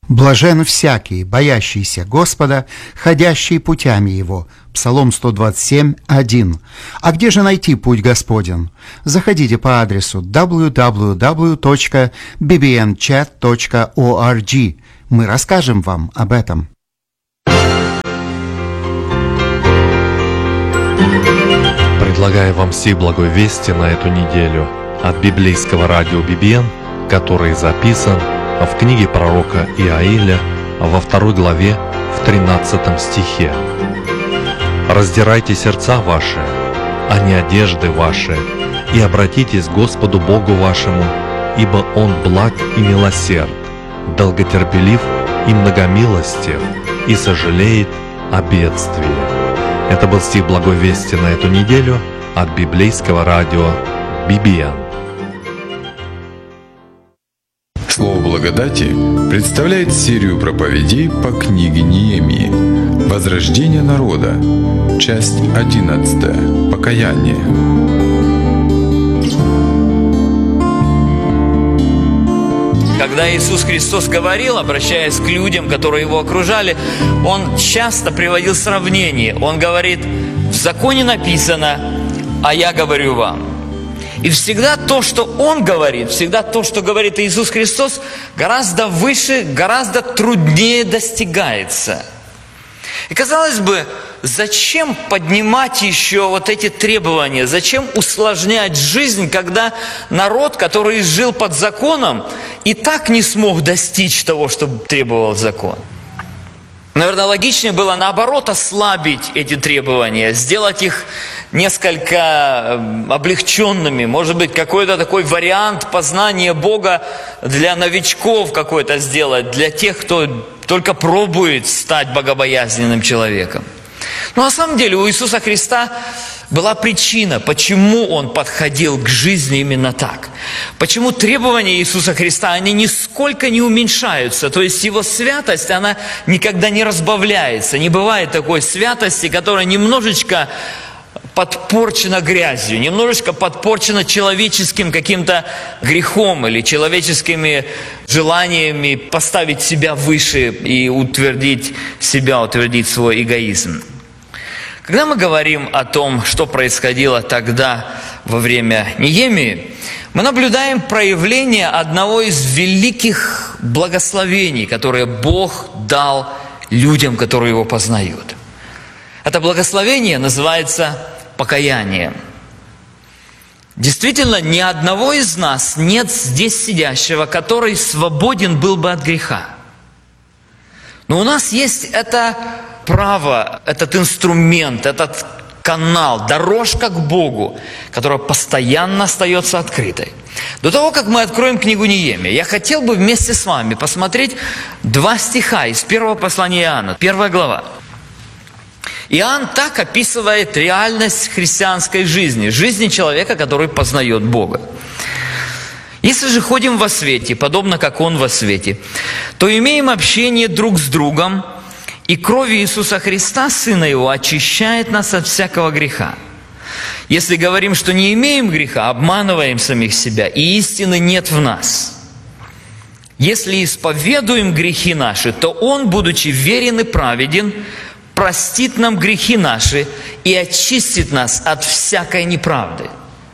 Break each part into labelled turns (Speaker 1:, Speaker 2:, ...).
Speaker 1: Блажен всякий, боящийся Господа, ходящий путями Его. Псалом 127:1. А где же найти путь Господен? Заходите по адресу www.bbnchat.org. Мы расскажем вам об этом.
Speaker 2: Предлагаю вам все благой вести на эту неделю от библейского радио BBN, который записан в книге пророка Иаиля во 2 главе в 13 стихе. «Раздирайте сердца ваши, а не одежды ваши, и обратитесь к Господу Богу вашему, ибо Он благ и милосерд, долготерпелив и многомилостив, и сожалеет о бедствии». Это был стих благой вести на эту неделю от библейского радио BBN.
Speaker 3: Слово благодати представляет серию проповедей по книге Неемии «Возрождение народа», часть 11. Покаяние.
Speaker 4: Когда Иисус Христос говорил, обращаясь к людям, которые Его окружали, Он часто приводил сравнение. Он говорит: в законе написано, а я говорю вам. И всегда то, что Он говорит, всегда то, что говорит Иисус Христос, гораздо выше, гораздо труднее достигается. И казалось бы, зачем поднимать еще вот эти требования? Зачем усложнять жизнь, когда народ, который жил под законом, и так не смог достичь того, что требовал закон? Наверное, логичнее было, наоборот, ослабить эти требования, сделать их несколько облегченными. Может быть, какой-то такой вариант познания Бога для новичков какой-то сделать, для тех, кто только пробует стать богобоязненным человеком. Но на самом деле у Иисуса Христа была причина, почему Он подходил к жизни именно так. Почему требования Иисуса Христа, они нисколько не уменьшаются. То есть Его святость, она никогда не разбавляется. Не бывает такой святости, которая немножечко подпорчена грязью, немножечко подпорчена человеческим каким-то грехом или человеческими желаниями поставить себя выше и утвердить себя, утвердить свой эгоизм. Когда мы говорим о том, что происходило тогда во время Неемии, мы наблюдаем проявление одного из великих благословений, которые Бог дал людям, которые Его познают. Это благословение называется покаянием. Действительно, ни одного из нас нет здесь сидящего, который свободен был бы от греха. Но у нас есть это право, этот инструмент, этот канал, дорожка к Богу, которая постоянно остается открытой. До того, как мы откроем книгу Неемии, я хотел бы вместе с вами посмотреть 2 стиха из первого послания Иоанна, 1 глава. Иоанн так описывает реальность христианской жизни, жизни человека, который познает Бога. «Если же ходим во свете, подобно как Он во свете, то имеем общение друг с другом, и кровь Иисуса Христа, Сына Его, очищает нас от всякого греха. Если говорим, что не имеем греха, обманываем самих себя, и истины нет в нас. Если исповедуем грехи наши, то Он, будучи верен и праведен, простит нам грехи наши и очистит нас от всякой неправды».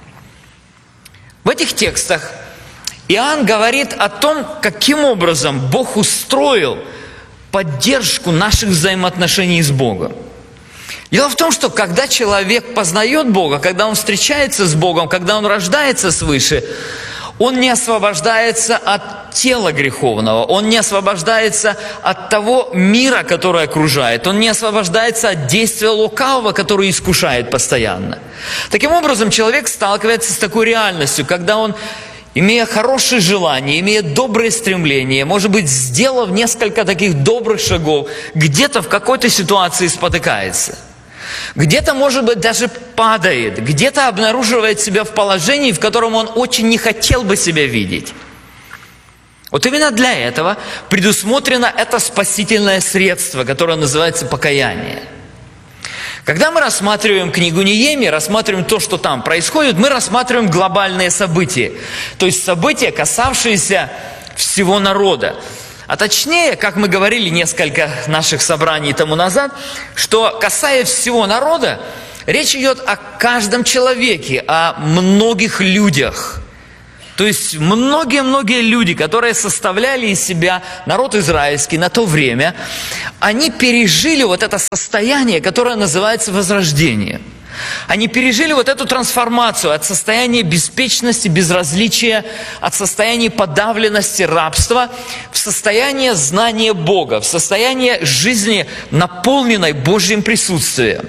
Speaker 4: В этих текстах Иоанн говорит о том, каким образом Бог устроил поддержку наших взаимоотношений с Богом. Дело в том, что когда человек познает Бога, когда он встречается с Богом, когда он рождается свыше, он не освобождается от тела греховного, он не освобождается от того мира, который окружает, он не освобождается от действия лукавого, который искушает постоянно. Таким образом, человек сталкивается с такой реальностью, когда он, имея хорошие желания, имея добрые стремления, может быть, сделав несколько таких добрых шагов, где-то в какой-то ситуации спотыкается. Где-то, может быть, даже падает, где-то обнаруживает себя в положении, в котором он очень не хотел бы себя видеть. Вот именно для этого предусмотрено это спасительное средство, которое называется покаяние. Когда мы рассматриваем книгу Неемии, рассматриваем то, что там происходит, мы рассматриваем глобальные события. То есть события, касавшиеся всего народа. А точнее, как мы говорили несколько наших собраний тому назад, что касаясь всего народа, речь идет о каждом человеке, о многих людях. То есть многие-многие люди, которые составляли из себя народ израильский на то время, они пережили вот это состояние, которое называется возрождение. Они пережили вот эту трансформацию от состояния беспечности, безразличия, от состояния подавленности, рабства, в состояние знания Бога, в состояние жизни, наполненной Божьим присутствием.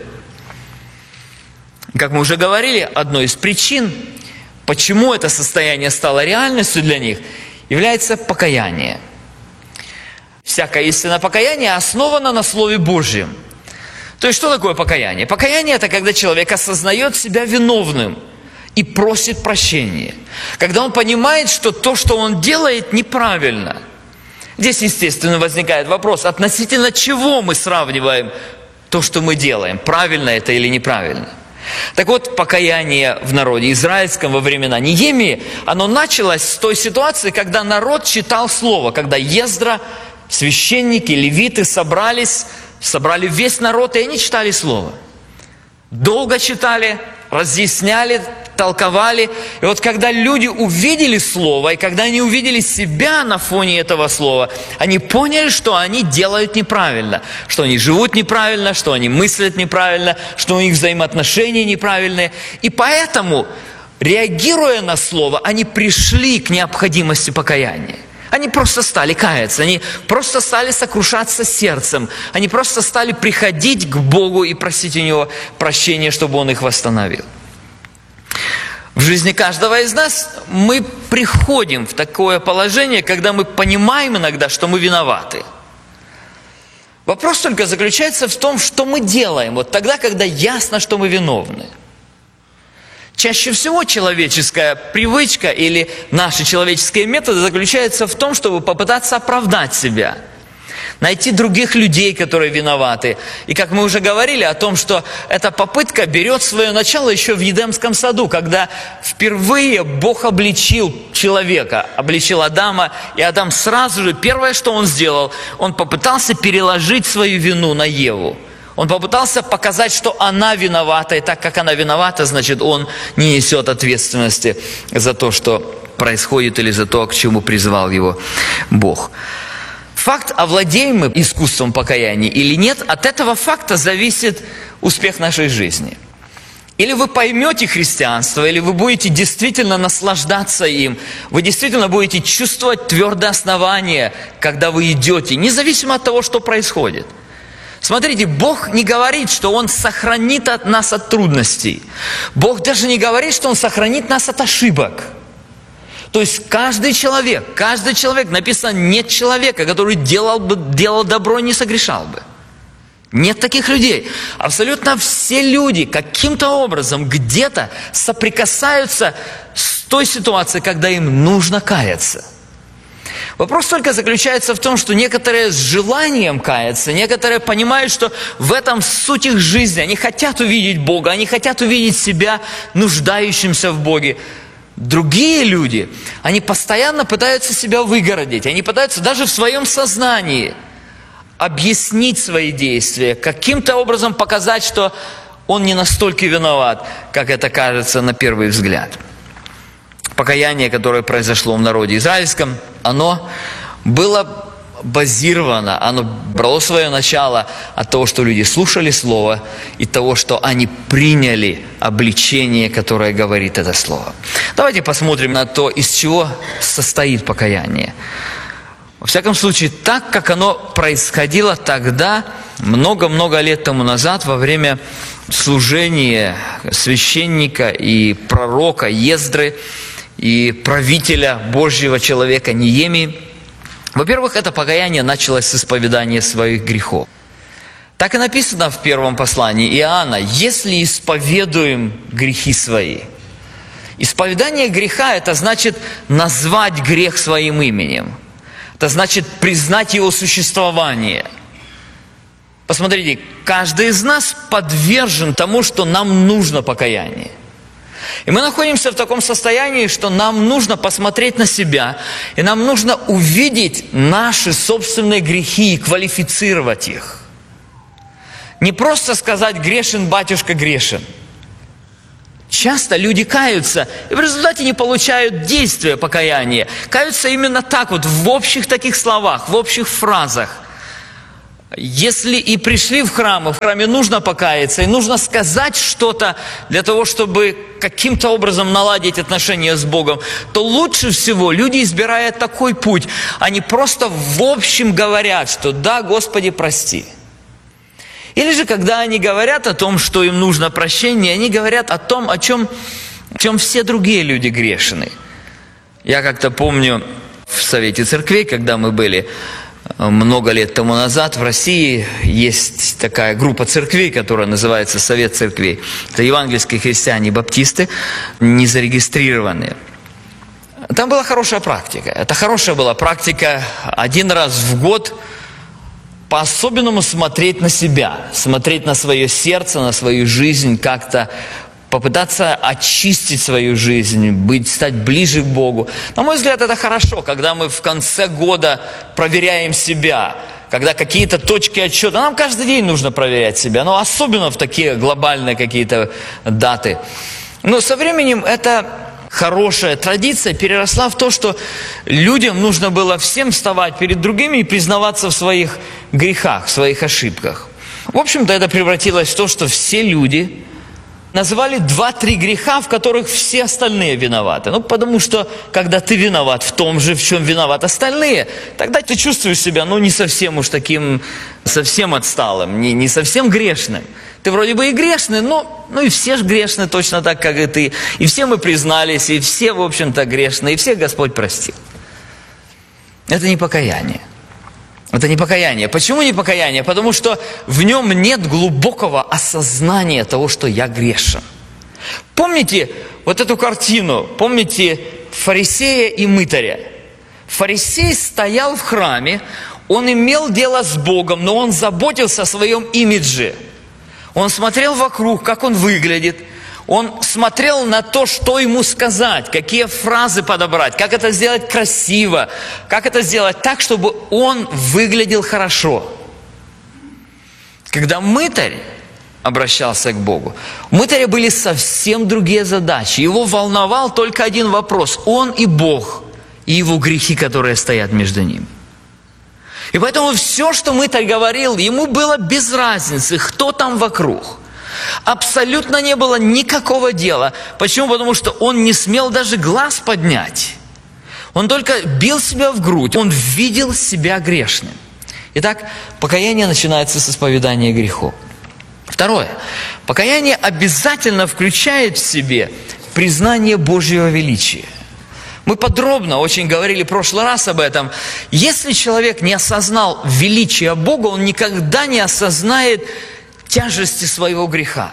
Speaker 4: Как мы уже говорили, одной из причин, почему это состояние стало реальностью для них, является покаяние. Всякое истинное покаяние основано на Слове Божьем. То есть, что такое покаяние? Покаяние – это когда человек осознает себя виновным и просит прощения. Когда он понимает, что то, что он делает, неправильно. Здесь, естественно, возникает вопрос, относительно чего мы сравниваем то, что мы делаем, правильно это или неправильно. Так вот, покаяние в народе израильском во времена Неемии, оно началось с той ситуации, когда народ читал Слово, когда Ездра, священники, левиты собрали весь народ, и они читали Слово. Долго читали, разъясняли, толковали. И вот когда люди увидели Слово, и когда они увидели себя на фоне этого Слова, они поняли, что они делают неправильно, что они живут неправильно, что они мыслят неправильно, что у них взаимоотношения неправильные. И поэтому, реагируя на Слово, они пришли к необходимости покаяния. Они просто стали каяться, они просто стали сокрушаться сердцем, они просто стали приходить к Богу и просить у Него прощения, чтобы Он их восстановил. В жизни каждого из нас мы приходим в такое положение, когда мы понимаем иногда, что мы виноваты. Вопрос только заключается в том, что мы делаем вот тогда, когда ясно, что мы виновны. Чаще всего человеческая привычка или наши человеческие методы заключаются в том, чтобы попытаться оправдать себя, найти других людей, которые виноваты. И как мы уже говорили о том, что эта попытка берет свое начало еще в Едемском саду, когда впервые Бог обличил человека, обличил Адама, и Адам сразу же, первое, что он сделал, он попытался переложить свою вину на Еву. Он попытался показать, что она виновата, и так как она виновата, значит, он не несет ответственности за то, что происходит, или за то, к чему призвал его Бог. Факт, овладеем мы искусством покаяния или нет, от этого факта зависит успех нашей жизни. Или вы поймете христианство, или вы будете действительно наслаждаться им, вы действительно будете чувствовать твердое основание, когда вы идете, независимо от того, что происходит. Смотрите, Бог не говорит, что Он сохранит нас от трудностей. Бог даже не говорит, что Он сохранит нас от ошибок. То есть каждый человек, написано, нет человека, который делал добро и не согрешал бы. Нет таких людей. Абсолютно все люди каким-то образом где-то соприкасаются с той ситуацией, когда им нужно каяться. Вопрос только заключается в том, что некоторые с желанием каяться, некоторые понимают, что в этом суть их жизни. Они хотят увидеть Бога, они хотят увидеть себя нуждающимся в Боге. Другие люди, они постоянно пытаются себя выгородить, они пытаются даже в своем сознании объяснить свои действия, каким-то образом показать, что он не настолько виноват, как это кажется на первый взгляд. Покаяние, которое произошло в народе израильском, оно было базировано, оно брало свое начало от того, что люди слушали Слово, и того, что они приняли обличение, которое говорит это Слово. Давайте посмотрим на то, из чего состоит покаяние. Во всяком случае, так, как оно происходило тогда, много-много лет тому назад, во время служения священника и пророка Ездры, и правителя Божьего человека Неемии. Во-первых, это покаяние началось с исповедания своих грехов. Так и написано в первом послании Иоанна: «Если исповедуем грехи свои». Исповедание греха – это значит назвать грех своим именем. Это значит признать его существование. Посмотрите, каждый из нас подвержен тому, что нам нужно покаяние. И мы находимся в таком состоянии, что нам нужно посмотреть на себя, и нам нужно увидеть наши собственные грехи и квалифицировать их. Не просто сказать «грешен, батюшка, грешен». Часто люди каются, и в результате не получают действия покаяния. Каются именно так вот, в общих таких словах, в общих фразах. Если и пришли в храме нужно покаяться, и нужно сказать что-то для того, чтобы каким-то образом наладить отношения с Богом, то лучше всего люди избирают такой путь. Они просто в общем говорят, что «да, Господи, прости». Или же, когда они говорят о том, что им нужно прощение, они говорят о том, о чем все другие люди грешны. Я как-то помню в Совете Церквей, когда мы были много лет тому назад, в России есть такая группа церквей, которая называется Совет Церквей. Это евангельские христиане-баптисты, не зарегистрированные. Там была хорошая практика. Это хорошая была практика один раз в год по-особенному смотреть на себя, смотреть на свое сердце, на свою жизнь, как-то попытаться очистить свою жизнь, стать ближе к Богу. На мой взгляд, это хорошо, когда мы в конце года проверяем себя, когда какие-то точки отсчета. Нам каждый день нужно проверять себя, но особенно в такие глобальные какие-то даты. Но со временем эта хорошая традиция переросла в то, что людям нужно было всем вставать перед другими и признаваться в своих грехах, в своих ошибках. В общем-то, это превратилось в то, что все люди называли 2-3 греха, в которых все остальные виноваты. Потому что, когда ты виноват в том же, в чем виноваты остальные, тогда ты чувствуешь себя, не совсем уж таким, совсем отсталым, не совсем грешным. Ты вроде бы и грешный, и все же грешны точно так, как и ты. И все мы признались, и все, в общем-то, грешны, и всех Господь простил. Это не покаяние. Это не покаяние. Почему не покаяние? Потому что в нем нет глубокого осознания того, что я грешен. Помните вот эту картину? Помните фарисея и мытаря? Фарисей стоял в храме, он имел дело с Богом, но он заботился о своем имидже. Он смотрел вокруг, как он выглядит. Он смотрел на то, что ему сказать, какие фразы подобрать, как это сделать красиво, как это сделать так, чтобы он выглядел хорошо. Когда мытарь обращался к Богу, у мытаря были совсем другие задачи. Его волновал только один вопрос: он и Бог, и его грехи, которые стоят между ними. И поэтому все, что мытарь говорил, ему было без разницы, кто там вокруг. Абсолютно не было никакого дела. Почему? Потому что он не смел даже глаз поднять. Он только бил себя в грудь. Он видел себя грешным. Итак, покаяние начинается с исповедания грехов. Второе. Покаяние обязательно включает в себе признание Божьего величия. Мы подробно очень говорили в прошлый раз об этом. Если человек не осознал величия Бога, он никогда не осознает тяжести своего греха.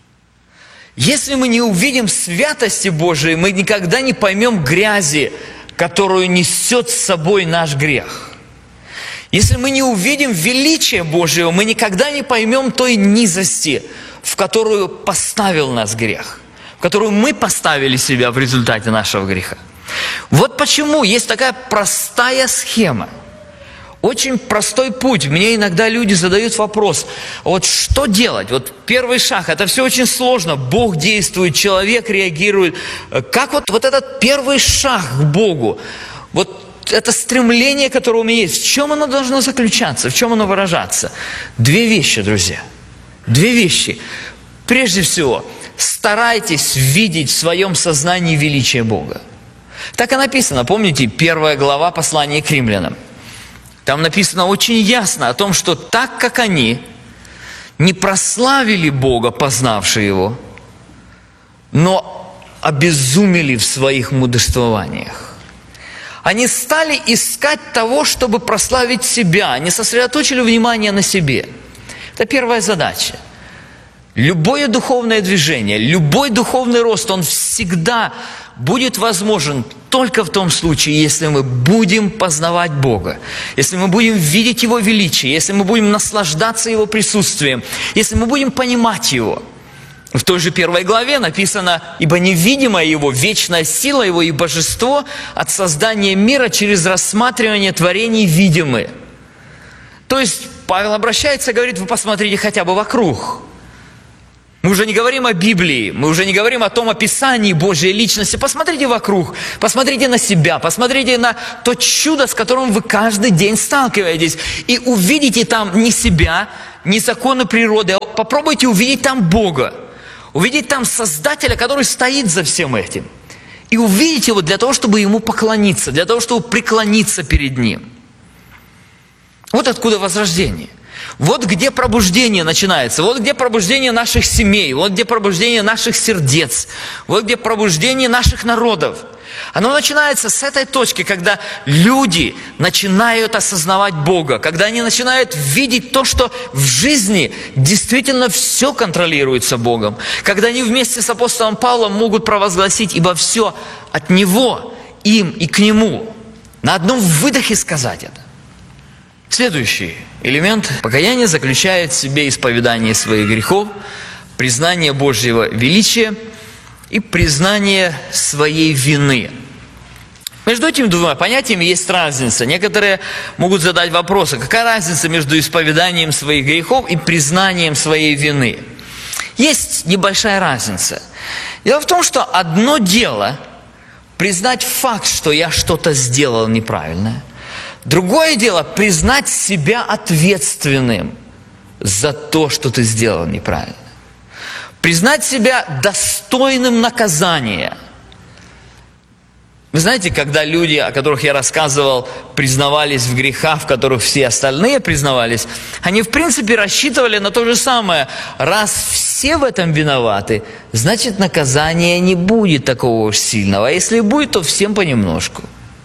Speaker 4: Если мы не увидим святости Божией, мы никогда не поймем грязи, которую несет с собой наш грех. Если мы не увидим величия Божьего, мы никогда не поймем той низости, в которую поставил нас грех, в которую мы поставили себя в результате нашего греха. Вот почему есть такая простая схема. Очень простой путь. Мне иногда люди задают вопрос: вот что делать? Вот первый шаг, это все очень сложно. Бог действует, человек реагирует. Как вот этот первый шаг к Богу? Вот это стремление, которое у меня есть, в чем оно должно заключаться, в чем оно выражаться? 2 вещи, друзья. 2 вещи. Прежде всего, старайтесь видеть в своем сознании величие Бога. Так и написано, помните, 1 глава послания к римлянам. Там написано очень ясно о том, что так как они не прославили Бога, познавшие Его, но обезумели в своих мудрствованиях. Они стали искать того, чтобы прославить себя, они сосредоточили внимание на себе. Это первая задача. Любое духовное движение, любой духовный рост, он всегда будет возможен только в том случае, если мы будем познавать Бога, если мы будем видеть Его величие, если мы будем наслаждаться Его присутствием, если мы будем понимать Его. В той же 1 главе написано: «Ибо невидимая Его, вечная сила Его и божество от создания мира через рассматривание творений видимы». То есть Павел обращается и говорит: вы посмотрите хотя бы вокруг. Мы уже не говорим о Библии, мы уже не говорим о том описании Божьей личности. Посмотрите вокруг, посмотрите на себя, посмотрите на то чудо, с которым вы каждый день сталкиваетесь. И увидите там не себя, не законы природы, а попробуйте увидеть там Бога. Увидеть там Создателя, который стоит за всем этим. И увидеть Его для того, чтобы Ему поклониться, для того, чтобы преклониться перед Ним. Вот откуда возрождение. Вот где пробуждение начинается. Вот где пробуждение наших семей. Вот где пробуждение наших сердец. Вот где пробуждение наших народов. Оно начинается с этой точки, когда люди начинают осознавать Бога, когда они начинают видеть то, что в жизни действительно все контролируется Богом, когда они вместе с апостолом Павлом могут провозгласить: ибо все от Него, им и к Нему. На одном выдохе сказать это. Следующий элемент покаяния заключает в себе исповедание своих грехов, признание Божьего величия и признание своей вины. Между этими двумя понятиями есть разница. Некоторые могут задать вопрос: а какая разница между исповеданием своих грехов и признанием своей вины? Есть небольшая разница. Дело в том, что одно дело признать факт, что я что-то сделал неправильное. Другое дело признать себя ответственным за то, что ты сделал неправильно. Признать себя достойным наказания. Вы знаете, когда люди, о которых я рассказывал, признавались в грехах, в которых все остальные признавались, они в принципе рассчитывали на то же самое. Раз все в этом виноваты, значит наказание не будет такого уж сильного. А если будет, то всем понемножку.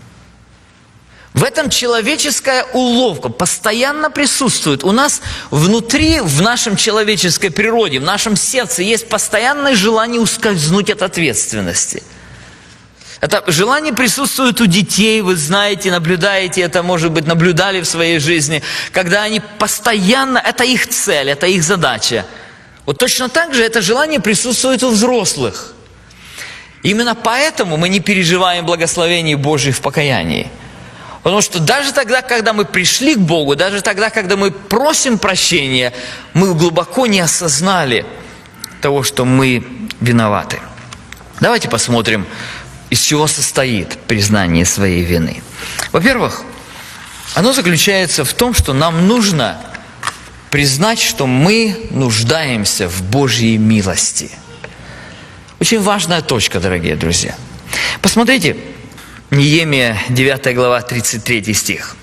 Speaker 4: В этом человеческая уловка постоянно присутствует. У нас внутри, в нашем человеческой природе, в нашем сердце есть постоянное желание ускользнуть от ответственности. Это желание присутствует у детей, вы знаете, наблюдаете это, может быть, наблюдали в своей жизни, когда они постоянно, это их цель, это их задача. Вот точно так же это желание присутствует у взрослых. Именно поэтому мы не переживаем благословений Божьих в покаянии. Потому что даже тогда, когда мы пришли к Богу, даже тогда, когда мы просим прощения, мы глубоко не осознали того, что мы виноваты. Давайте посмотрим, из чего состоит признание своей вины. Во-первых, оно заключается в том, что нам нужно признать, что мы нуждаемся в Божьей милости. Очень важная точка, дорогие друзья. Посмотрите, Неемия, 9 глава, 33 стих.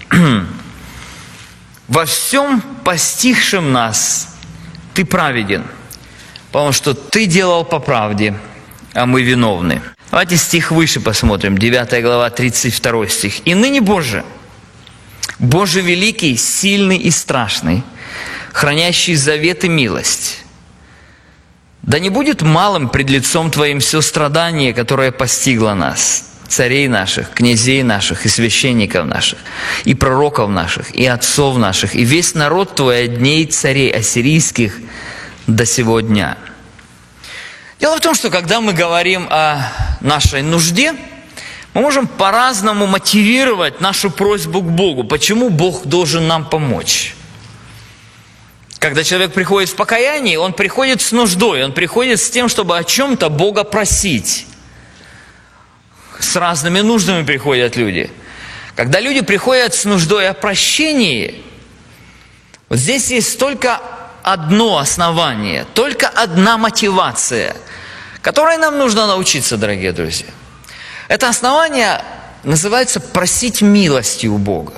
Speaker 4: «Во всем постигшем нас Ты праведен, потому что Ты делал по правде, а мы виновны». Давайте стих выше посмотрим, 9 глава, 32 стих. «И ныне, Боже, Боже великий, сильный и страшный, хранящий завет и милость, да не будет малым пред лицом Твоим все страдание, которое постигло нас, царей наших, князей наших и священников наших, и пророков наших, и отцов наших, и весь народ Твой от дней царей ассирийских до сего дня». Дело в том, что когда мы говорим о нашей нужде, мы можем по-разному мотивировать нашу просьбу к Богу. Почему Бог должен нам помочь? Когда человек приходит в покаяние, он приходит с нуждой, он приходит с тем, чтобы о чем-то Бога просить. С разными нуждами приходят люди. Когда люди приходят с нуждой о прощении, вот здесь есть только одно основание, только одна мотивация, которой нам нужно научиться, дорогие друзья. Это основание называется просить милости у Бога.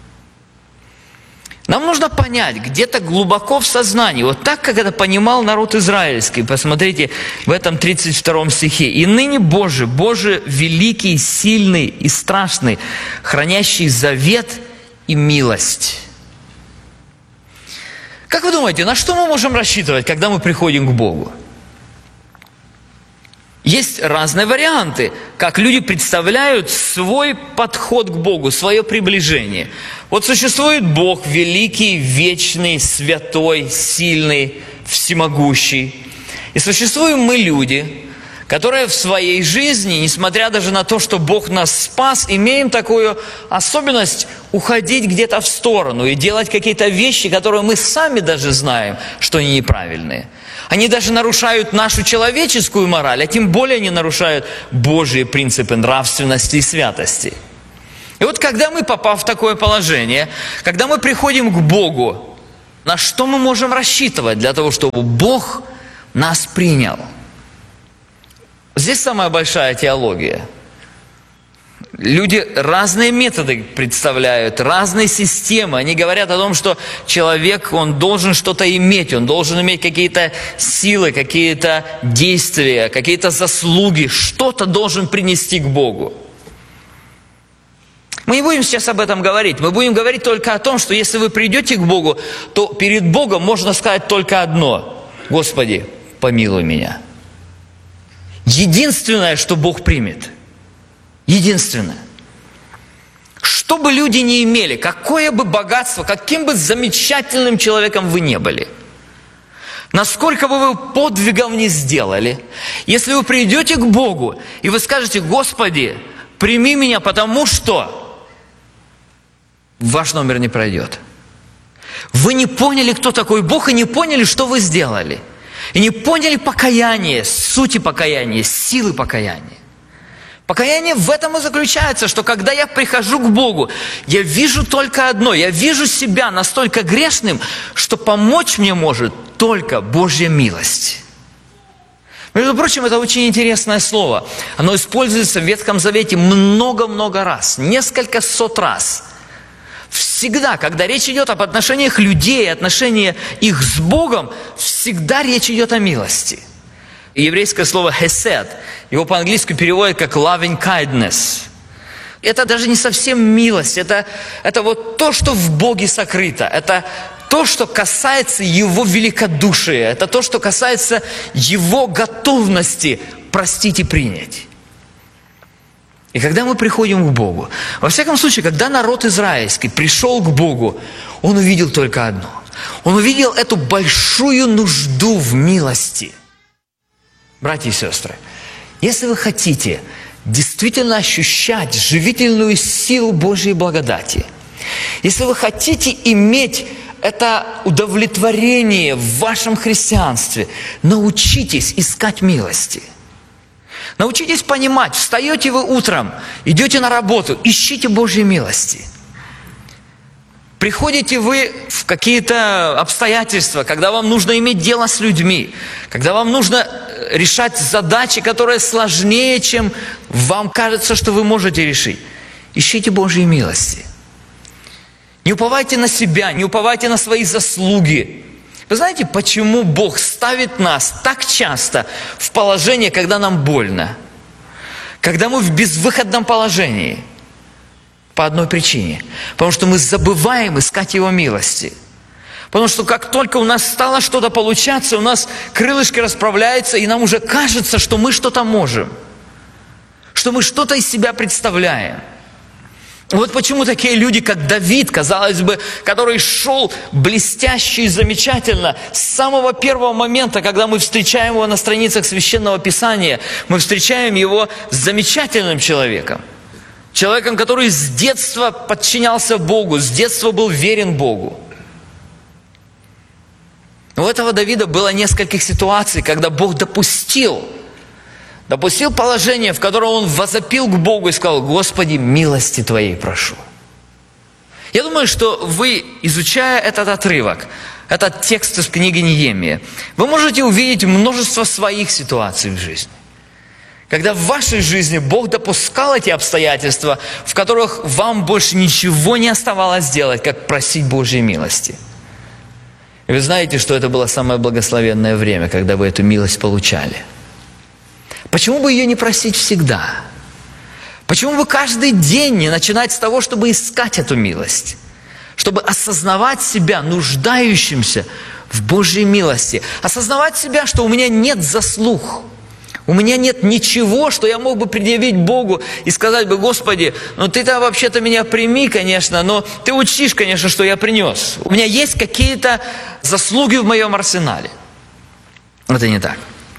Speaker 4: Нам нужно понять где-то глубоко в сознании, вот так, как это понимал народ израильский. Посмотрите в этом 32 стихе. «И ныне, Боже, Боже великий, сильный и страшный, хранящий завет и милость». Как вы думаете, на что мы можем рассчитывать, когда мы приходим к Богу? Есть разные варианты, как люди представляют свой подход к Богу, свое приближение. Вот существует Бог великий, вечный, святой, сильный, всемогущий. И существуем мы люди, которые в своей жизни, несмотря даже на то, что Бог нас спас, имеем такую особенность уходить где-то в сторону и делать какие-то вещи, которые мы сами даже знаем, что они неправильные. Они даже нарушают нашу человеческую мораль, а тем более они нарушают Божьи принципы нравственности и святости. И вот когда мы, попав в такое положение, когда мы приходим к Богу, на что мы можем рассчитывать для того, чтобы Бог нас принял? Здесь самая большая теология. Люди разные методы представляют, разные системы. Они говорят о том, что человек, он должен что-то иметь, он должен иметь какие-то силы, какие-то действия, какие-то заслуги, что-то должен принести к Богу. Мы не будем сейчас об этом говорить. Мы будем говорить только о том, что если вы придете к Богу, то перед Богом можно сказать только одно: Господи, помилуй меня. Единственное, что Бог примет. Единственное. Что бы люди ни имели, какое бы богатство, каким бы замечательным человеком вы не были, насколько бы вы подвигов не сделали, если вы придете к Богу и вы скажете: Господи, прими меня, потому что ваш номер не пройдет. Вы не поняли, кто такой Бог, и не поняли, что вы сделали. И не поняли покаяние, сути покаяния, силы покаяния. Покаяние в этом и заключается, что когда я прихожу к Богу, я вижу только одно. Я вижу себя настолько грешным, что помочь мне может только Божья милость. Между прочим, это очень интересное слово. Оно используется в Ветхом Завете много-много раз, несколько сот раз. Всегда, когда речь идет об отношениях людей, отношениях их с Богом, всегда речь идет о милости. И еврейское слово «хесед», его по-английски переводят как «loving kindness». Это даже не совсем милость, это вот то, что в Боге сокрыто, это то, что касается Его великодушия, это то, что касается Его готовности простить и принять. И когда мы приходим к Богу, во всяком случае, когда народ израильский пришел к Богу, он увидел только одно. Он увидел эту большую нужду в милости. Братья и сестры, если вы хотите действительно ощущать живительную силу Божьей благодати, если вы хотите иметь это удовлетворение в вашем христианстве, научитесь искать милости. Научитесь понимать, встаете вы утром, идете на работу, ищите Божьей милости. Приходите вы в какие-то обстоятельства, когда вам нужно иметь дело с людьми, когда вам нужно решать задачи, которые сложнее, чем вам кажется, что вы можете решить. Ищите Божьей милости. Не уповайте на себя, не уповайте на свои заслуги. Вы знаете, почему Бог ставит нас так часто в положение, когда нам больно? Когда мы в безвыходном положении? По одной причине. Потому что мы забываем искать Его милости. Потому что как только у нас стало что-то получаться, у нас крылышки расправляются, и нам уже кажется, что мы что-то можем. Что мы что-то из себя представляем. Вот почему такие люди, как Давид, казалось бы, который шел блестяще и замечательно с самого первого момента, когда мы встречаем его на страницах Священного Писания, мы встречаем его с замечательным человеком. Человеком, который с детства подчинялся Богу, с детства был верен Богу. У этого Давида было несколько ситуаций, когда Бог допустил положение, в котором он возопил к Богу и сказал: «Господи, милости Твоей прошу». Я думаю, что вы, изучая этот отрывок, этот текст из книги Неемия, вы можете увидеть множество своих ситуаций в жизни. Когда в вашей жизни Бог допускал эти обстоятельства, в которых вам больше ничего не оставалось делать, как просить Божьей милости. И вы знаете, что это было самое благословенное время, когда вы эту милость получали. Почему бы ее не просить всегда? Почему бы каждый день не начинать с того, чтобы искать эту милость? Чтобы осознавать себя нуждающимся в Божьей милости. Осознавать себя, что у меня нет заслуг. У меня нет ничего, что я мог бы предъявить Богу и сказать бы: «Господи, ну ты-то вообще-то меня прими, конечно, но ты учишь, конечно, что я принес. У меня есть какие-то заслуги в моем арсенале». Это не так.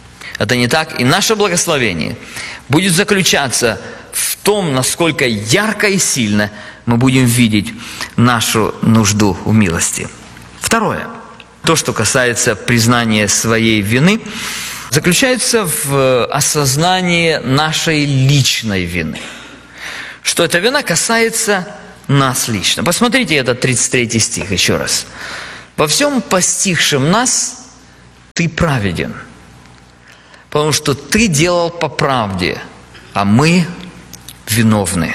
Speaker 4: Это не так. И наше благословение будет заключаться в том, насколько ярко и сильно мы будем видеть нашу нужду в милости. Второе. То, что касается признания своей вины, заключается в осознании нашей личной вины. Что эта вина касается нас лично. Посмотрите этот 33 стих еще раз. «Во всем постигшем нас ты праведен, потому что ты делал по правде, а мы виновны».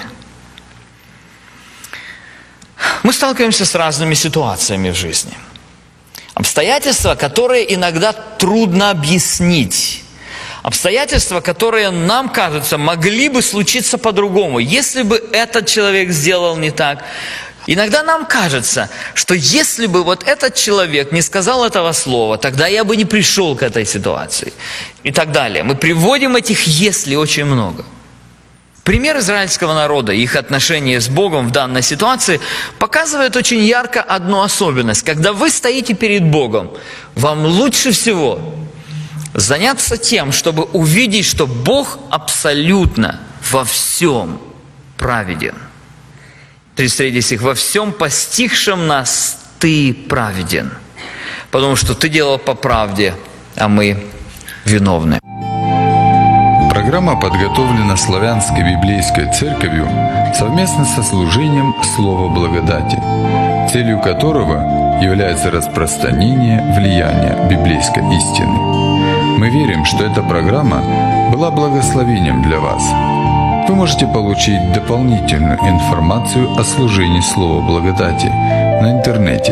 Speaker 4: Мы сталкиваемся с разными ситуациями в жизни. Обстоятельства, которые иногда трудно объяснить. Обстоятельства, которые нам кажется, могли бы случиться по-другому, если бы этот человек сделал не так. Иногда нам кажется, что если бы вот этот человек не сказал этого слова, тогда я бы не пришел к этой ситуации. И так далее. Мы приводим этих «если» очень много. Пример израильского народа и их отношения с Богом в данной ситуации показывает очень ярко одну особенность. Когда вы стоите перед Богом, вам лучше всего заняться тем, чтобы увидеть, что Бог абсолютно во всем праведен. 33 стих. «Во всем постигшем нас ты праведен, потому что ты делал по правде, а мы виновны».
Speaker 3: Программа подготовлена Славянской библейской церковью совместно со служением Слова Благодати, целью которого является распространение влияния библейской истины. Мы верим, что эта программа была благословением для вас. Вы можете получить дополнительную информацию о служении Слова Благодати на интернете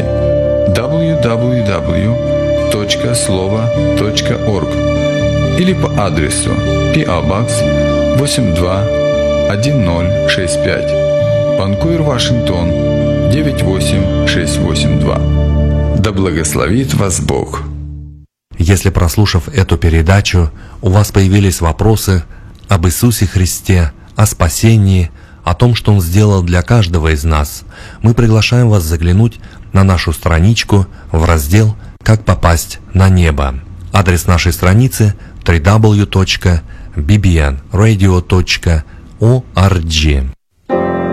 Speaker 3: www.slovo.org или по адресу PO Box 821065, Ванкувер, Вашингтон 98682. Да благословит вас Бог!
Speaker 2: Если, прослушав эту передачу, у вас появились вопросы об Иисусе Христе, о спасении, о том, что Он сделал для каждого из нас, мы приглашаем вас заглянуть на нашу страничку в раздел «Как попасть на небо». Адрес нашей страницы www.bbnradio.org.